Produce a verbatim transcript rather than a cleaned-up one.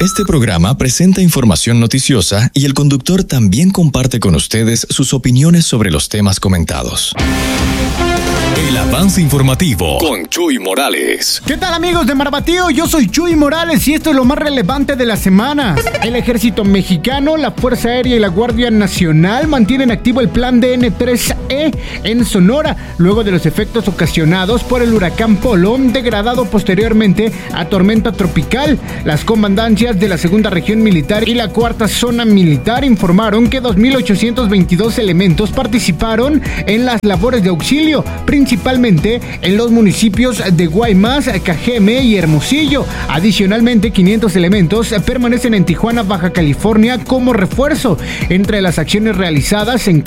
Este programa presenta información noticiosa y el conductor también comparte con ustedes sus opiniones sobre los temas comentados. El avance informativo con Chuy Morales. ¿Qué tal, amigos de Marbatío? Yo soy Chuy Morales y esto es lo más relevante de la semana. El ejército mexicano, la Fuerza Aérea y la Guardia Nacional mantienen activo el plan D N tres E en Sonora, luego de los efectos ocasionados por el huracán Polo, degradado posteriormente a tormenta tropical. Las comandancias de la segunda región militar y la cuarta zona militar informaron que dos mil ochocientos veintidós elementos participaron en las labores de auxilio, principalmente en los municipios de Guaymas, Cajeme y Hermosillo. Adicionalmente, quinientos elementos permanecen en Tijuana, Baja California, como refuerzo. Entre las acciones realizadas se